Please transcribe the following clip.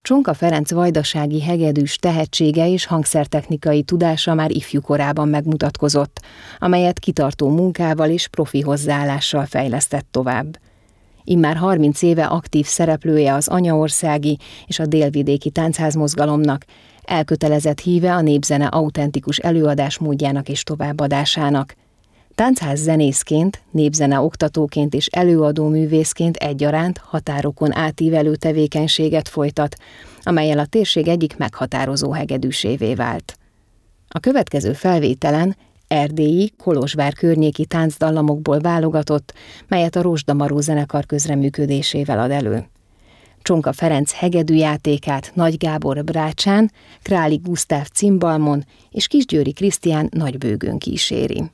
Csonka Ferenc vajdasági hegedűs tehetsége és hangszertechnikai tudása már ifjú korában megmutatkozott, amelyet kitartó munkával és profi hozzáállással fejlesztett tovább. Immár 30 éve aktív szereplője az anyaországi és a délvidéki táncházmozgalomnak, elkötelezett híve a népzene autentikus előadásmódjának és továbbadásának. Táncház zenészként, népzene oktatóként és előadó művészként egyaránt határokon átívelő tevékenységet folytat, amellyel a térség egyik meghatározó hegedűsévé vált. A következő felvételen erdélyi, Kolozsvár környéki táncdallamokból válogatott, melyet a Rozsdamaró zenekar közreműködésével ad elő. Csonka Ferenc hegedűjátékát Nagy Gábor brácsán, Králi Gusztáv cimbalmon és Kisgyőri Krisztián nagybőgőn kíséri.